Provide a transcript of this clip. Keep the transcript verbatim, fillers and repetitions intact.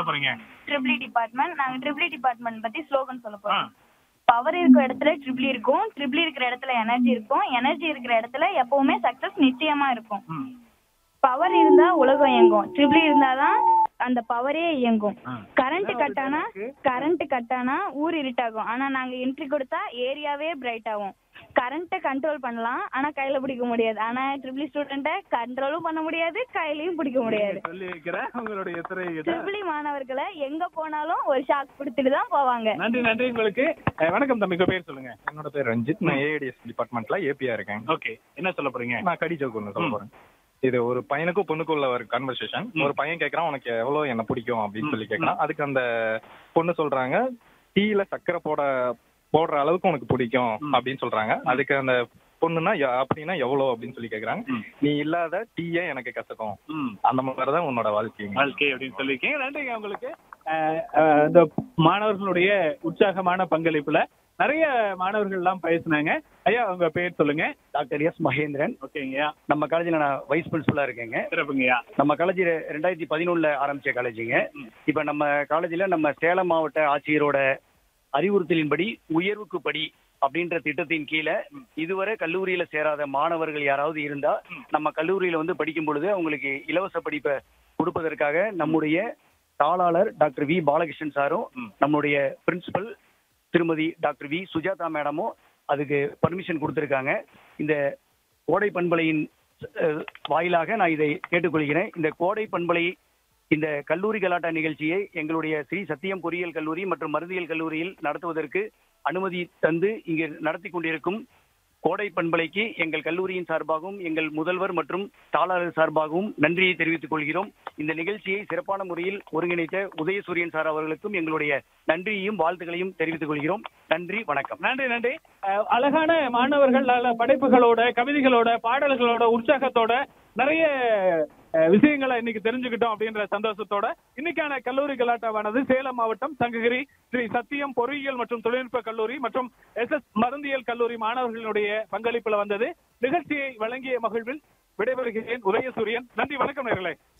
சொல்ல போறீங்க? Triple department. நாங்க ட்ரிபிள் டிபார்ட்மெண்ட் பத்தி ஸ்லோகன் சொல்ல போறோம். பவர் இருக்கிற இடத்துல ட்ரிபிள் இருக்கும், ட்ரிபிள் இருக்கிற இடத்துல எனர்ஜி இருக்கும், எனர்ஜி இருக்கிற இடத்துல எப்பவுமே சக்சஸ் நிச்சயமா இருக்கும். பவர் இருந்தா உலகம் இயங்கும், ட்ரிபிள் இருந்தாதான் அந்த பவரே இயங்கும். கரண்ட் கட் ஆனா கரண்ட் கட் ஆனா ஊர் இருட்டாகும், ஆனா நாங்க என்ட்ரி கொடுத்தா ஏரியாவே பிரைட் ஆகும். கரண்ட்டை கண்ட்ரோல் பண்ணலாம், ஆனா கையில பிடிக்க முடியாது. ஆனா ட்ரிபிள் ஸ்டூடெண்ட்டை கண்ட்ரோலும் பண்ண முடியாது, கையிலயும் பிடிக்க முடியாது. ட்ரிபிள் மாணவர்களை எங்க போனாலும் ஒரு ஷாக் கொடுத்துட்டு தான் போவாங்க. நன்றி நன்றி உங்களுக்கு. வணக்கம் தம்பி, உங்க பேர் சொல்லுங்க. என்னோட பேர் ரஞ்சித். நான் ஏஐடிஎஸ் டிபார்ட்மெண்ட்ல ஏபியா இருக்கேன். ஓகே, என்ன சொல்ல போறீங்க? நான் கடி ஜோக் ஒன்று சொல்ல போறேன். இது ஒரு பையனுக்கும் பொண்ணுக்குள்ள ஒரு கன்வர்சேஷன். ஒரு பையன் கேட்கறான், உனக்கு எவ்வளவு என்ன பிடிக்கும் அப்படின்னு சொல்லி கேட்கறான். அதுக்கு அந்த பொண்ணு சொல்றாங்க, டீல சக்கரை போட போடுற அளவுக்கு உனக்கு பிடிக்கும் அப்படின்னு சொல்றாங்க. அதுக்கு அந்த பொண்ணுன்னா அப்படின்னா எவ்வளவு அப்படின்னு சொல்லி கேக்குறாங்க. நீ இல்லாத டீயே எனக்கு கசக்கும், அந்த மாதிரிதான் உன்னோட வாழ்க்கை வாழ்க்கை அப்படின்னு சொல்லிருக்கீங்க. நன்றிங்க உங்களுக்கு. இந்த மாணவர்களுடைய உற்சாகமான பங்களிப்புல நிறைய மாணவர்கள் எல்லாம் பேசினாங்க. ஐயா, உங்க பேர் சொல்லுங்க. Doctor S Mahendran. ஓகேங்கய்யா. நம்ம காலேஜ்ல நான் வைஸ் பிரின்சிபலா இருக்கேங்க. சிறப்புங்கய்யா. நம்ம காலேஜ் ரெண்டாயிரத்தி பதினொன்னுல ஆரம்பிச்ச காலேஜுங்க. இப்ப நம்ம காலேஜ்ல நம்ம சேலம் மாவட்ட ஆட்சியரோட அறிவுறுத்தலின்படி உயர்வுக்கு படி அப்படின்ற திட்டத்தின் கீழே இதுவரை கல்லூரியில சேராத மாணவர்கள் யாராவது இருந்தா நம்ம கல்லூரியில வந்து படிக்கும் பொழுது அவங்களுக்கு இலவச படிப்பை கொடுப்பதற்காக நம்முடைய தாளாளர் டாக்டர் வி பாலகிருஷ்ணன் சாரும் நம்முடைய பிரின்சிபல் திருமதி டாக்டர் வி சுஜாதா மேடமும் அதுக்கு பர்மிஷன் கொடுத்திருக்காங்க. இந்த கோடை பண்பலையின் வாயிலாக நான் இதை கேட்டுக்கொள்கிறேன். இந்த கோடை பண்பலை இந்த கல்லூரி கலாட்டா நிகழ்ச்சியை எங்களுடைய ஸ்ரீ சத்தியம் பொறியியல் கல்லூரி மற்றும் மருந்தியல் கல்லூரியில் நடத்துவதற்கு அனுமதி தந்து இங்கு நடத்தி கொண்டிருக்கும் கோடை பண்பலைக்கு எங்கள் கல்லூரியின் சார்பாகவும் எங்கள் முதல்வர் மற்றும் தாளாளர் சார்பாகவும் நன்றியை தெரிவித்துக் கொள்கிறோம். இந்த நிகழ்ச்சியை சிறப்பான முறையில் ஒருங்கிணைத்த உதயசூரியன் சார் அவர்களுக்கும் எங்களுடைய நன்றியையும் வாழ்த்துக்களையும் தெரிவித்துக் கொள்கிறோம். நன்றி, வணக்கம். நன்றி நன்றி. அழகான மாணவர்கள் படைப்புகளோட, கவிதைகளோட, பாடல்களோட, உற்சாகத்தோட நிறைய விஷயங்களை இன்னைக்கு தெரிஞ்சுக்கிட்டோம் அப்படின்ற சந்தோஷத்தோட இன்னைக்கான கல்லூரி கலாட்டாவானது சேலம் மாவட்டம் சங்ககிரி ஸ்ரீ சத்தியம் பொறியியல் மற்றும் தொழில்நுட்ப கல்லூரி மற்றும் எஸ் எஸ் மருந்தியல் கல்லூரி மாணவர்களுடைய பங்களிப்புல வந்தது. நிகழ்ச்சியை வழங்கிய மகிழ்வில் விடைபெறுகிறேன். உதயசூரியன். நன்றி, வணக்கம் நேயர்களே.